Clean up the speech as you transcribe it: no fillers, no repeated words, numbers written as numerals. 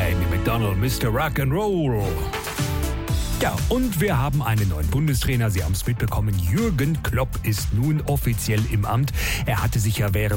Amy McDonald, Mr. Rock'n'Roll. Ja, und wir haben einen neuen Bundestrainer. Sie haben es mitbekommen. Jürgen Klopp ist nun offiziell im Amt. Er hatte sich ja während